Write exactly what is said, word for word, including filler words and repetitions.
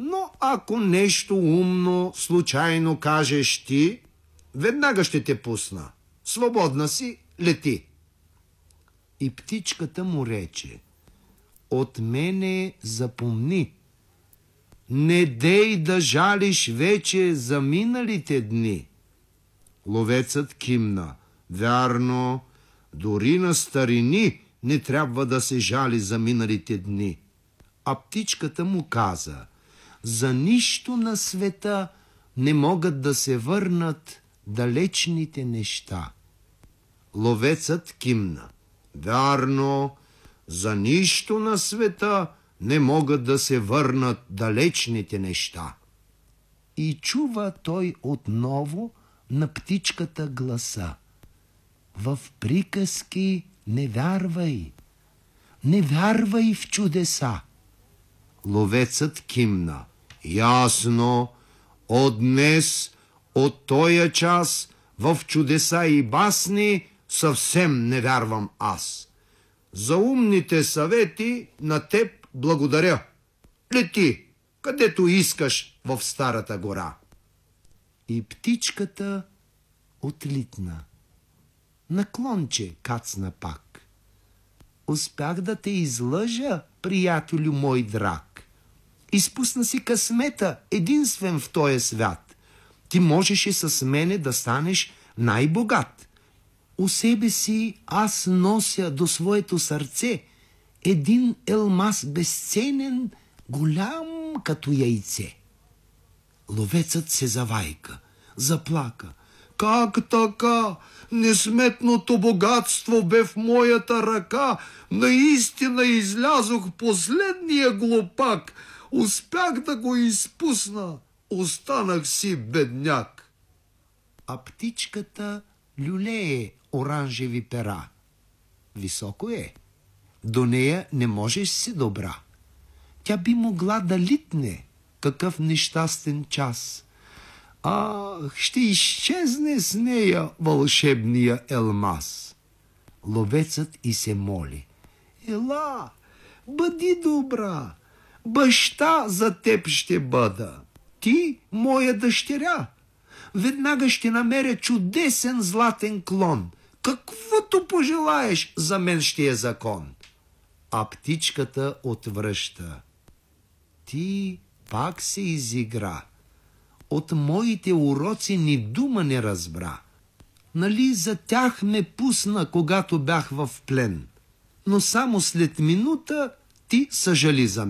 Но ако нещо умно случайно кажеш ти, веднага ще те пусна. Свободна си, лети. И птичката му рече: от мене запомни, не дей да жалиш вече за миналите дни. Ловецът кимна: вярно, дори на старини не трябва да се жали за миналите дни. А птичката му каза: за нищо на света не могат да се върнат далечните неща. Ловецът кимна: вярно, за нищо на света не могат да се върнат далечните неща. И чува той отново на птичката гласа: в приказки не вярвай, не вярвай в чудеса. Ловецът кимна: ясно, от днес, от тоя час в чудеса и басни съвсем не вярвам аз. За умните съвети на теб благодаря. Лети, където искаш в Старата гора. И птичката отлитна. Наклонче кацна пак. Успях да те излъжа, приятелю мой драг. Изпусна си късмета, единствен в този свят. Ти можеше с мене да станеш най-богат. У себе си аз нося до своето сърце един елмаз безценен, голям като яйце. Ловецът се завайка, заплака. Как така? Несметното богатство бе в моята ръка. Наистина излязох последния глупак. Успях да го изпусна. Останах си бедняк. А птичката люлее оранжеви пера. Високо е. До нея не можеш си добра. Тя би могла да литне. Какъв нещастен час. Ах, ще изчезне с нея вълшебния елмаз. Ловецът и се моли: ела, бъди добра, баща за теб ще бъда, ти моя дъщеря. Веднага ще намеря чудесен златен клон. Каквото пожелаеш, за мен ще е закон. А птичката отвръща: ти пак се изигра. От моите уроци ни дума не разбра. Нали за тях ме пусна, когато бях в плен, но само след минута ти съжали за мен.